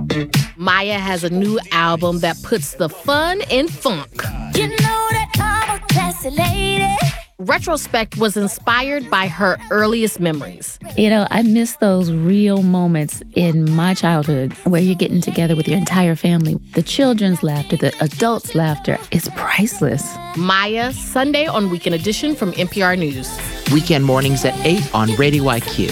Maya has a new album that puts the fun in funk. You know that I'm a classy lady. Retrospect was inspired by her earliest memories. I miss those real moments in my childhood where you're getting together with your entire family. The children's laughter, the adults' laughter is priceless. Maya, Sunday on Weekend Edition from NPR News. Weekend mornings at 8 on Radio IQ.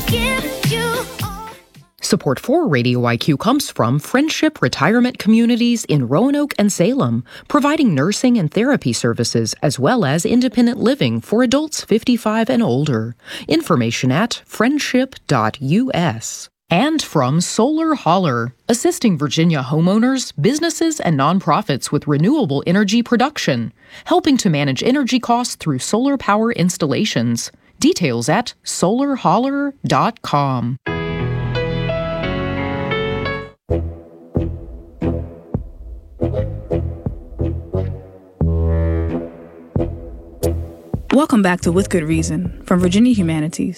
Support for Radio IQ comes from Friendship Retirement Communities in Roanoke and Salem, providing nursing and therapy services as well as independent living for adults 55 and older. Information at friendship.us. And from Solar Holler, assisting Virginia homeowners, businesses, and nonprofits with renewable energy production, helping to manage energy costs through solar power installations. Details at solarholler.com. Welcome back to With Good Reason from Virginia Humanities.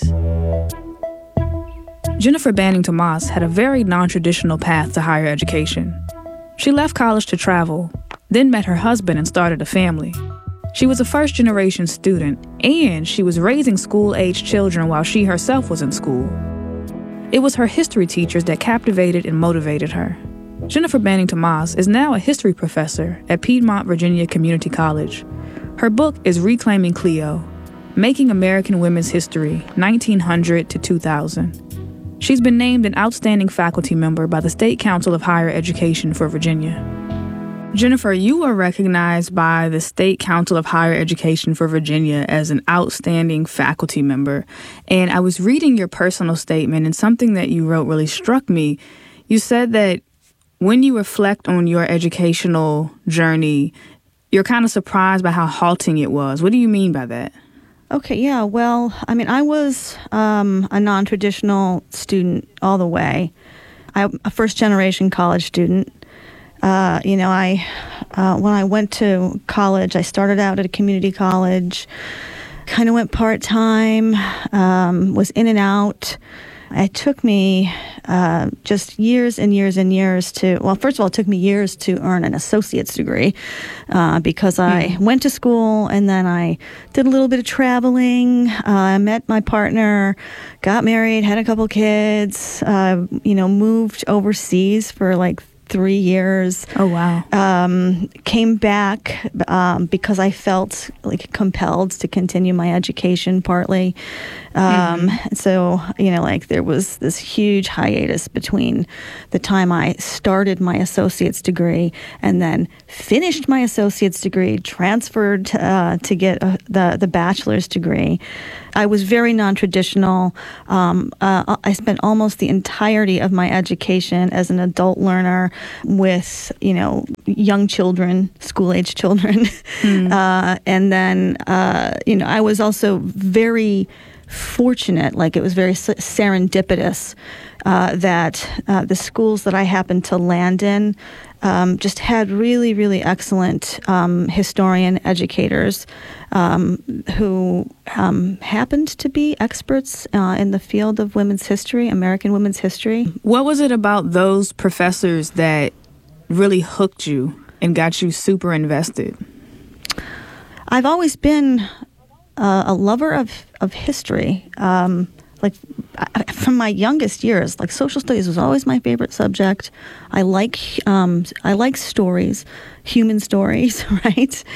Jennifer Banning Tomas had a very non-traditional path to higher education. She left college to travel, then met her husband and started a family. She was a first-generation student, and she was raising school-aged children while she herself was in school. It was her history teachers that captivated and motivated her. Jennifer Banning Tomas is now a history professor at Piedmont Virginia Community College. Her book is Reclaiming Cleo, Making American Women's History, 1900 to 2000. She's been named an outstanding faculty member by the State Council of Higher Education for Virginia. Jennifer, you were recognized by the State Council of Higher Education for Virginia as an outstanding faculty member. And I was reading your personal statement, and something that you wrote really struck me. You said that when you reflect on your educational journey, you're kind of surprised by how halting it was. What do you mean by that? Okay, yeah. Well, I was a non-traditional student all the way. I'm a first-generation college student. When I went to college, I started out at a community college, kind of went part-time, was in and out. It took me just years and years and years first of all, it took me years to earn an associate's degree because I went to school and then I did a little bit of traveling. I met my partner, got married, had a couple kids, moved overseas for like 3 years. Oh, wow. Came back because I felt like compelled to continue my education partly. So, there was this huge hiatus between the time I started my associate's degree and then finished my associate's degree, transferred to get the bachelor's degree. I was very non-traditional. I spent almost the entirety of my education as an adult learner with, young children, school-age children. And then, I was also very fortunate, like it was very serendipitous that the schools that I happened to land in just had really, really excellent historian educators who happened to be experts in the field of women's history, American women's history. What was it about those professors that really hooked you and got you super invested? I've always been a lover of history. From my youngest years, like social studies was always my favorite subject. I like stories, human stories, right?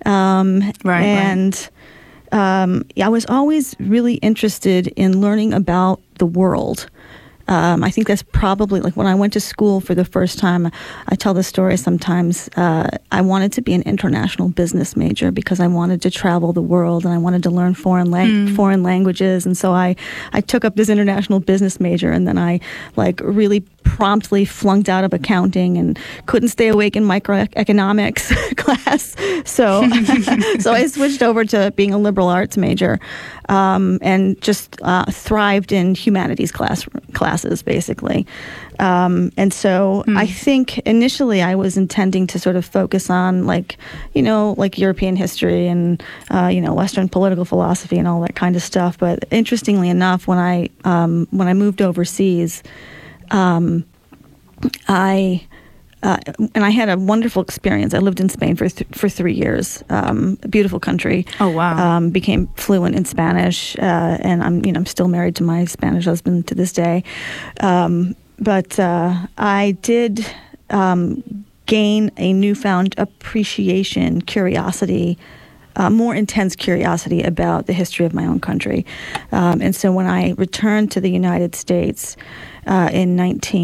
And I was always really interested in learning about the world. I think that's probably, like when I went to school for the first time, I tell the story sometimes, I wanted to be an international business major because I wanted to travel the world and I wanted to learn foreign languages. And so I took up this international business major, and then I really promptly flunked out of accounting and couldn't stay awake in microeconomics class. So I switched over to being a liberal arts major and just thrived in humanities classes, basically. And so I think initially I was intending to sort of focus on like European history and, Western political philosophy and all that kind of stuff. But interestingly enough, when I moved overseas, And I had a wonderful experience. I lived in Spain for 3 years. A beautiful country. Oh, wow. Became fluent in Spanish, and I'm still married to my Spanish husband to this day. But I did gain a newfound appreciation, curiosity, more intense curiosity about the history of my own country. And so when I returned to the United States in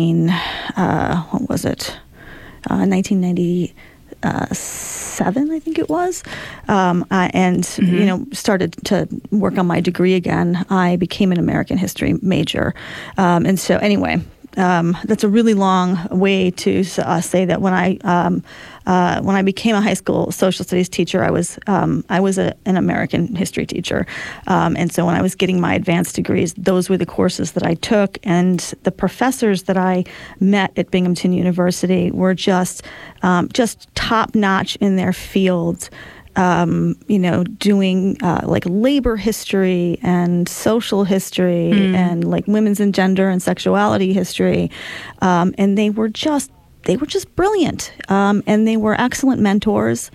1997, I think it was, started to work on my degree again. I became an American history major. And so anyway, that's a really long way to say that when I became a high school social studies teacher, I was an American history teacher, and so when I was getting my advanced degrees, those were the courses that I took, and the professors that I met at Binghamton University were just top notch in their fields. Doing like labor history and social history and like women's and gender and sexuality history, and they were just brilliant, and they were excellent mentors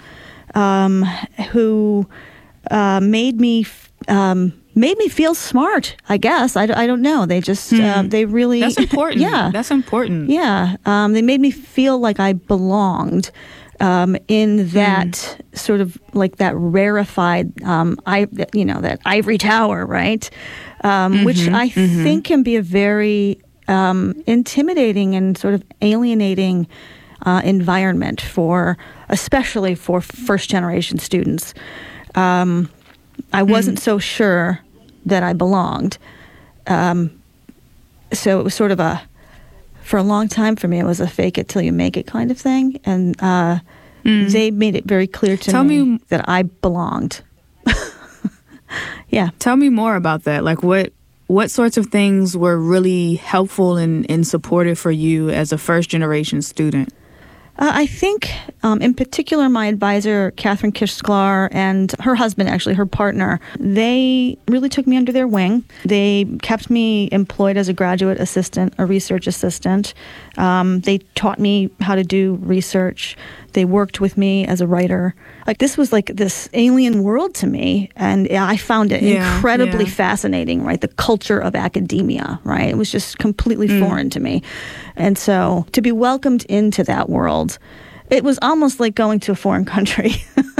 who made me feel smart. I guess I don't know. They just they really that's important. Yeah, that's important. Yeah, they made me feel like I belonged. In that sort of like that rarefied, that ivory tower, right? Which I think can be a very intimidating and sort of alienating environment especially for first generation students. I wasn't so sure that I belonged. So it was sort of for a long time for me, it was a fake it till you make it kind of thing. And they made it very clear to me that I belonged. Yeah. Tell me more about that. Like what sorts of things were really helpful and supportive for you as a first generation student? I think, in particular, my advisor, Catherine Kish-Sklar, and her husband, actually, her partner, they really took me under their wing. They kept me employed as a graduate assistant, a research assistant. They taught me how to do research. They worked with me as a writer. Like, this was like this alien world to me, and I found it incredibly fascinating, right? The culture of academia, right? It was just completely foreign to me. And so to be welcomed into that world, it was almost like going to a foreign country.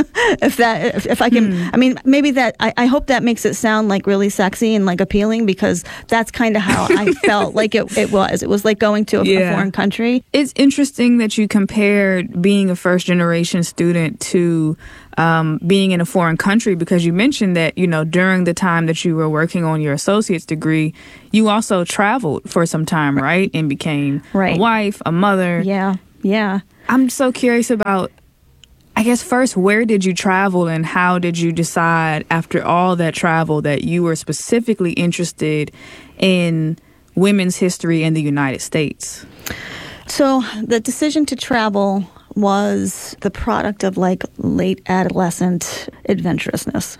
if I can, I mean, maybe that, I hope that makes it sound like really sexy and like appealing, because that's kind of how I felt like it was. It was like going to a foreign country. It's interesting that you compared being a first generation student to being in a foreign country, because you mentioned that, during the time that you were working on your associate's degree, you also traveled for some time, right? And became a wife, a mother. Yeah. I'm so curious about, I guess, first, where did you travel and how did you decide after all that travel that you were specifically interested in women's history in the United States? So the decision to travel was the product of like late adolescent adventurousness.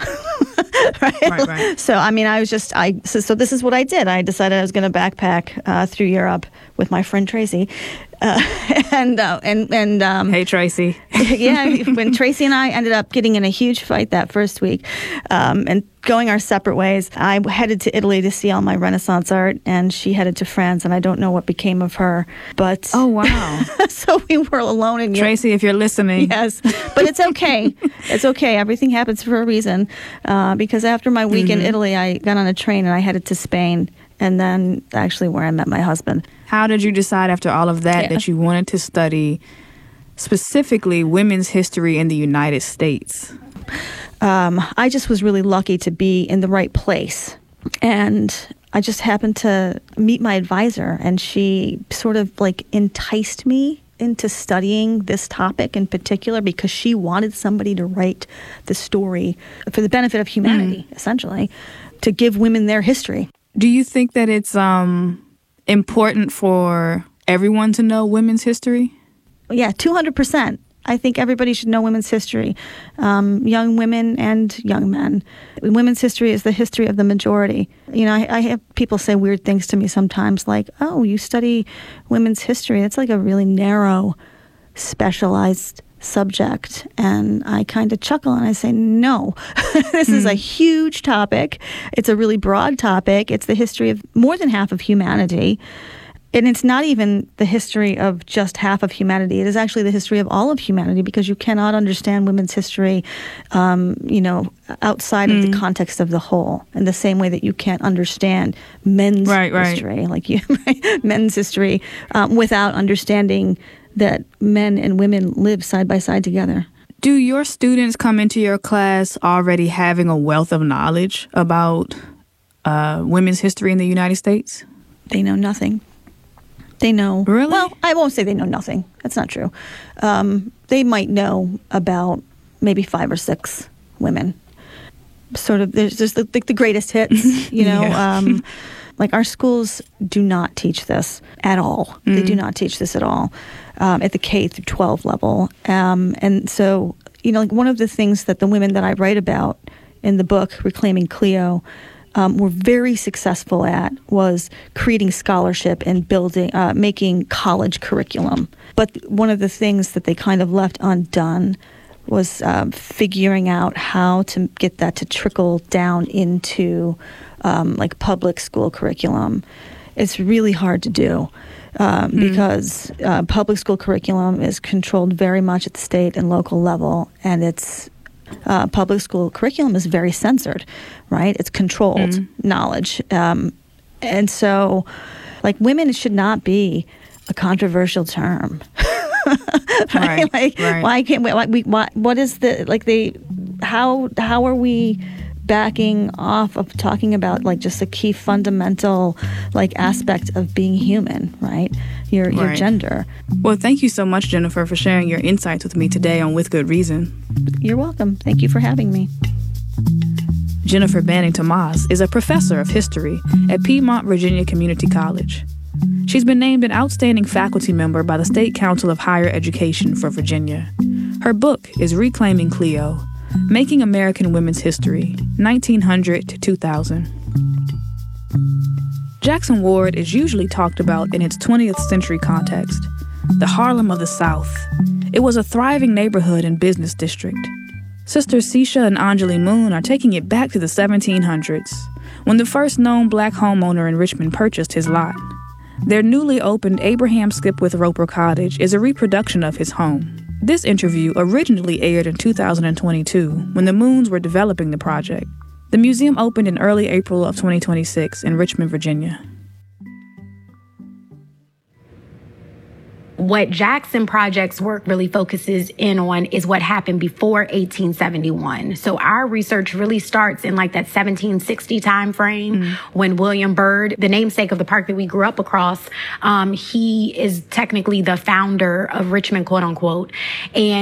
Right. So, I mean, so this is what I did. I decided I was going to backpack through Europe with my friend Tracy. Hey, Tracy. Yeah, when Tracy and I ended up getting in a huge fight that first week and going our separate ways, I headed to Italy to see all my Renaissance art, and she headed to France, and I don't know what became of her. But oh, wow. So we were alone in Europe. Tracy, if you're listening. Yes, but it's okay. It's okay. Everything happens for a reason. Because after my week in Italy, I got on a train and I headed to Spain, and then actually where I met my husband. How did you decide after all of that that you wanted to study specifically women's history in the United States? I just was really lucky to be in the right place. And I just happened to meet my advisor, and she sort of like enticed me into studying this topic in particular because she wanted somebody to write the story for the benefit of humanity, essentially, to give women their history. Do you think that it's important for everyone to know women's history? Yeah, 200%. I think everybody should know women's history, young women and young men. Women's history is the history of the majority. You know, I have people say weird things to me sometimes, like, oh, you study women's history. It's like a really narrow, specialized subject. And I kind of chuckle and I say, no, this is a huge topic. It's a really broad topic. It's the history of more than half of humanity. And it's not even the history of just half of humanity. It is actually the history of all of humanity, because you cannot understand women's history, outside of the context of the whole. In the same way that you can't understand men's history, men's history, without understanding that men and women live side by side together. Do your students come into your class already having a wealth of knowledge about women's history in the United States? They know nothing. They know. Really? Well, I won't say they know nothing. That's not true. They might know about maybe 5 or 6 women. Sort of, there's just the greatest hits, you know. Yeah. Like our schools do not teach this at all. They do not teach this at all at the K through 12 level. And so, you know, like one of the things that the women that I write about in the book, Reclaiming Cleo, were very successful at was creating scholarship and building, making college curriculum. But one of the things that they kind of left undone was figuring out how to get that to trickle down into like public school curriculum. It's really hard to do because public school curriculum is controlled very much at the state and local level, and it's public school curriculum is very censored, right? It's controlled knowledge. And so, like, women should not be a controversial term. Right? Why can't we, what is the, like, how are we backing off of talking about, like, just a key fundamental, like, aspect of being human, right? Your gender. Well, thank you so much, Jennifer, for sharing your insights with me today on With Good Reason. You're welcome. Thank you for having me. Jennifer Banning Tomas is a professor of history at Piedmont Virginia Community College. She's been named an outstanding faculty member by the State Council of Higher Education for Virginia. Her book is Reclaiming Cleo, Making American Women's History, 1900 to 2000. Jackson Ward is usually talked about in its 20th century context. The Harlem of the South. It was a thriving neighborhood and business district. Sisters Sisha and Anjali Moon are taking it back to the 1700s, when the first known black homeowner in Richmond purchased his lot. Their newly opened Abraham Skipwith Roper Cottage is a reproduction of his home. This interview originally aired in 2022 when the Moons were developing the project. The museum opened in early April of 2026 in Richmond, Virginia. What Jackson Project's work really focuses in on is what happened before 1871. So our research really starts in like that 1760 time frame when William Byrd, the namesake of the park that we grew up across, he is technically the founder of Richmond, quote unquote. And